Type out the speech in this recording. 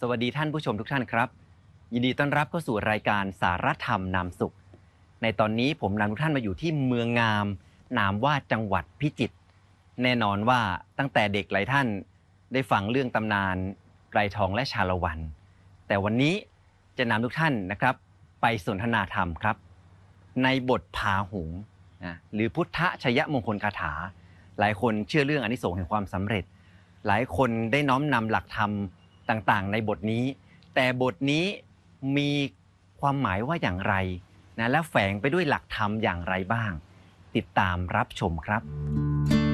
สวัสดีท่านผู้ชมทุกท่านครับยินดีต้อนรับเข้าสู่รายการสารธรรมนำสุขในตอนนี้ผมนำทุกท่านมาอยู่ที่เมืองงามนามว่าจังหวัดพิจิตรแน่นอนว่าตั้งแต่เด็กหลายท่านได้ฟังเรื่องตำนานไกรทองและชาละวันแต่วันนี้จะนำทุกท่านนะครับไปสนทนาธรรมครับในบทพาหุงส์หรือพุทธชยมงคลคาถาหลายคนเชื่อเรื่องอานิสงส์แห่งความสำเร็จหลายคนได้น้อมนำหลักธรรมต่างๆในบทนี้แต่บทนี้มีความหมายว่าอย่างไรและแฝงไปด้วยหลักธรรมอย่างไรบ้างติดตามรับชมครับ